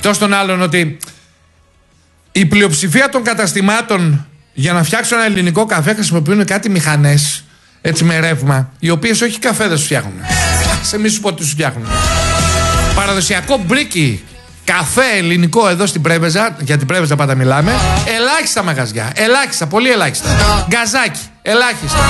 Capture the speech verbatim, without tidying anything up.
Εκτός των άλλων ότι η πλειοψηφία των καταστημάτων για να φτιάξουν ένα ελληνικό καφέ χρησιμοποιούν κάτι μηχανές, έτσι με ρεύμα, οι οποίες όχι καφέ δεν σου φτιάχνουν. Σε μη σου πω τι σου φτιάχνουν. Παραδοσιακό μπρίκι καφέ ελληνικό εδώ στην Πρέβεζα, για την Πρέβεζα πάντα μιλάμε, ελάχιστα μαγαζιά, ελάχιστα, πολύ ελάχιστα. Γκαζάκι, ελάχιστα.